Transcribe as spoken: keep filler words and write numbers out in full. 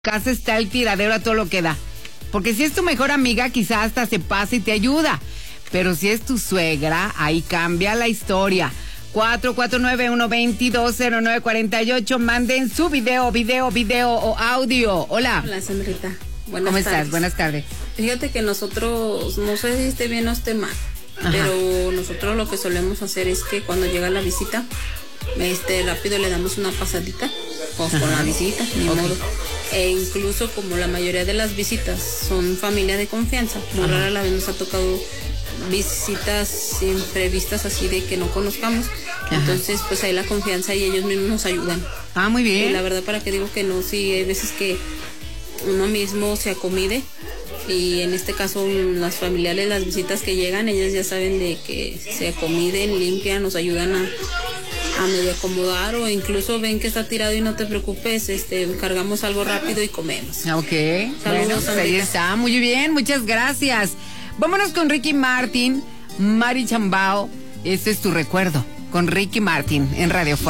casa está el tiradero a todo lo que da. Porque si es tu mejor amiga, quizás hasta se pasa y te ayuda. Pero si es tu suegra, ahí cambia la historia. cuatro cuatro nueve, uno dos dos, cero nueve cuatro ocho. Manden su video, video, video o audio. Hola. Hola, Sandrita. Buenas ¿Cómo tardes. estás? Buenas tardes. Fíjate que nosotros, no sé si esté bien o esté mal, Ajá. pero nosotros lo que solemos hacer es que cuando llega la visita, este rápido le damos una pasadita pues, con la visita, ni Okay. modo. E incluso como la mayoría de las visitas son familia de confianza, muy Ajá. rara la vez nos ha tocado visitas imprevistas así de que no conozcamos. Ajá. Entonces pues ahí la confianza y ellos mismos nos ayudan. Ah, muy bien. Y la verdad, para que digo que no, sí, hay veces que uno mismo se acomide y en este caso las familiares, las visitas que llegan, ellas ya saben de que se acomiden, limpian, nos ayudan a, a medio acomodar o incluso ven que está tirado y no te preocupes, este, cargamos algo rápido y comemos. Ok. Saludos, Bueno, pues ahí Sandrita. está. Muy bien, muchas gracias. Vámonos con Ricky Martin, Mari Chambao. Este es tu recuerdo con Ricky Martin en Radio Fórmula.